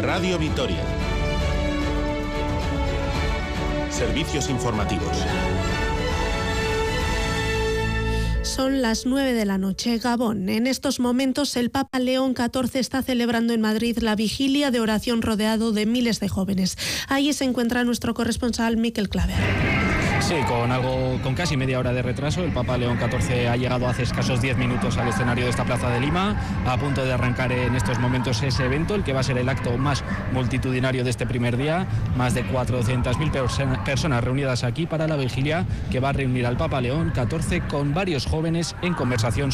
Radio Vitoria. Servicios informativos. Son las 9 de la noche. Gabón. En estos momentos el Papa León XIV está celebrando en Madrid la vigilia de oración rodeado de miles de jóvenes. Allí se encuentra nuestro corresponsal Miquel Claver. Sí, con casi media hora de retraso, el Papa León XIV ha llegado hace escasos 10 minutos al escenario de esta plaza de Lima, a punto de arrancar en estos momentos ese evento, el que va a ser el acto más multitudinario de este primer día. Más de 400.000 personas reunidas aquí para la vigilia que va a reunir al Papa León XIV con varios jóvenes en conversación